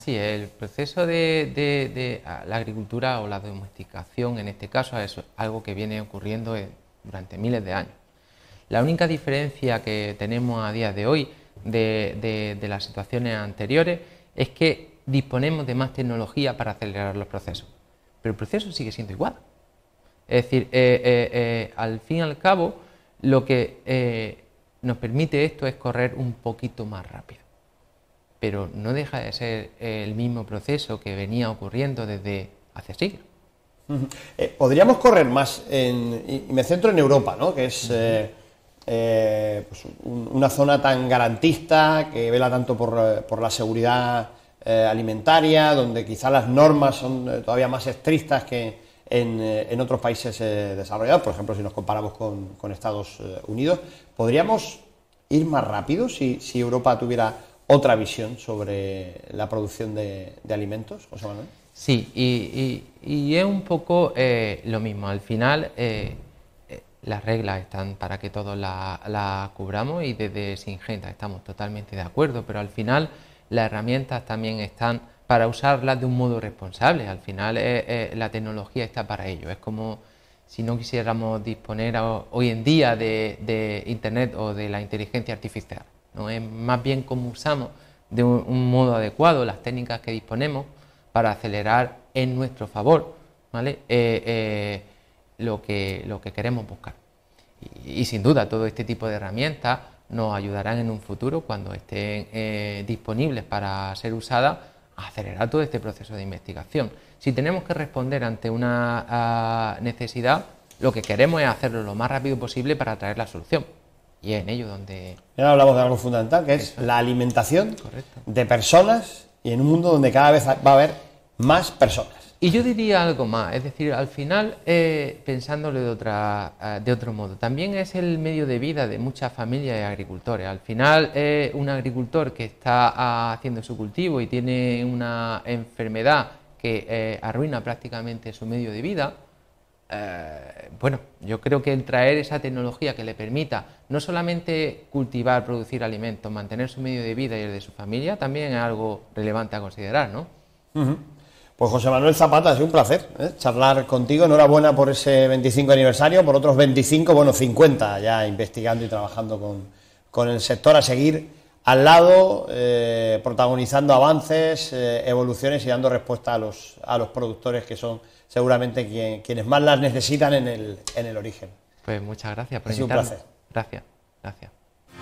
Sí, el proceso de la agricultura o la domesticación, en este caso, es algo que viene ocurriendo durante miles de años. La única diferencia que tenemos a día de hoy de las situaciones anteriores es que disponemos de más tecnología para acelerar los procesos, pero el proceso sigue siendo igual. Es decir, al fin y al cabo, lo que nos permite esto es correr un poquito más rápido, pero no deja de ser el mismo proceso que venía ocurriendo desde hace siglos. Podríamos correr más, y me centro en Europa, ¿no? Que es pues una zona tan garantista, que vela tanto por la seguridad alimentaria, donde quizá las normas son todavía más estrictas que en otros países desarrollados, por ejemplo, si nos comparamos con Estados Unidos. ¿Podríamos ir más rápido si Europa tuviera otra visión sobre la producción de alimentos, José Manuel? Sí, y es un poco lo mismo. Al final las reglas están para que todos las cubramos, y desde Syngenta estamos totalmente de acuerdo, pero al final las herramientas también están para usarlas de un modo responsable. Al final la tecnología está para ello. Es como si no quisiéramos disponer hoy en día de Internet o de la inteligencia artificial, ¿no? Es más bien cómo usamos de un modo adecuado las técnicas que disponemos para acelerar en nuestro favor, ¿vale? Lo que queremos buscar. Y sin duda todo este tipo de herramientas nos ayudarán en un futuro, cuando estén disponibles para ser usadas, a acelerar todo este proceso de investigación. Si tenemos que responder ante una necesidad, lo que queremos es hacerlo lo más rápido posible para traer la solución. Y es en ello donde... Ahora hablamos de algo fundamental, que es la alimentación de personas, y en un mundo donde cada vez va a haber más personas. Y yo diría algo más, es decir, al final, pensándolo de otro modo, también es el medio de vida de muchas familias y agricultores. Al final, un agricultor que está haciendo su cultivo y tiene una enfermedad que arruina prácticamente su medio de vida, bueno, yo creo que el traer esa tecnología que le permita no solamente cultivar, producir alimentos, mantener su medio de vida y el de su familia, también es algo relevante a considerar, ¿no? Pues José Manuel Zapata, ha sido un placer charlar contigo. Enhorabuena por ese 25 aniversario, por otros 25, bueno, 50 ya investigando y trabajando con el sector, a seguir al lado, protagonizando avances, evoluciones y dando respuesta a los productores, que son seguramente quienes más las necesitan en el origen. Pues muchas gracias por invitarme. Ha sido un placer. Gracias.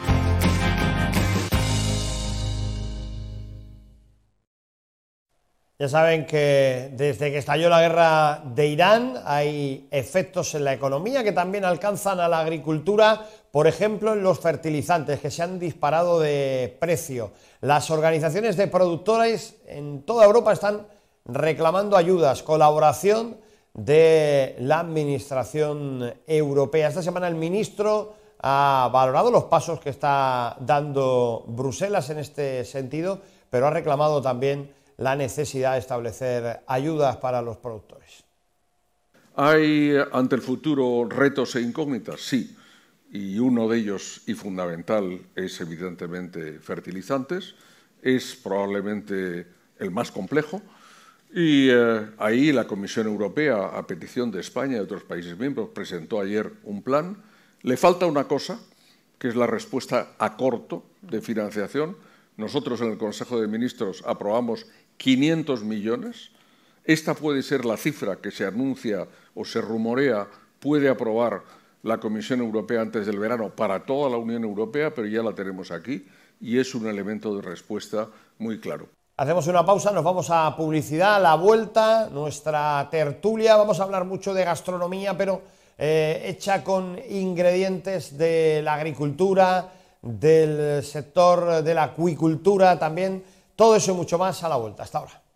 Ya saben que desde que estalló la guerra de Irán hay efectos en la economía que también alcanzan a la agricultura, por ejemplo en los fertilizantes, que se han disparado de precio. Las organizaciones de productores en toda Europa están reclamando ayudas, colaboración de la Administración Europea. Esta semana el ministro ha valorado los pasos que está dando Bruselas en este sentido, pero ha reclamado también la necesidad de establecer ayudas para los productores. ¿Hay ante el futuro retos e incógnitas? Sí, y uno de ellos, y fundamental, es evidentemente fertilizantes. Es probablemente el más complejo, y ahí la Comisión Europea, a petición de España y de otros países miembros, presentó ayer un plan. Le falta una cosa, que es la respuesta a corto de financiación. Nosotros en el Consejo de Ministros aprobamos 500 millones. Esta puede ser la cifra que se anuncia o se rumorea, puede aprobar la Comisión Europea antes del verano para toda la Unión Europea, pero ya la tenemos aquí y es un elemento de respuesta muy claro. Hacemos una pausa, nos vamos a publicidad, a la vuelta, nuestra tertulia. Vamos a hablar mucho de gastronomía, pero hecha con ingredientes de la agricultura, del sector de la acuicultura también. Todo eso y mucho más a la vuelta. Hasta ahora.